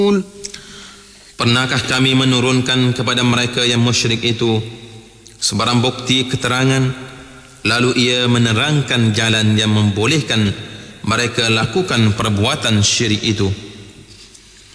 Pernahkah kami menurunkan kepada mereka yang musyrik itu sebarang bukti keterangan, lalu ia menerangkan jalan yang membolehkan mereka lakukan perbuatan syirik itu?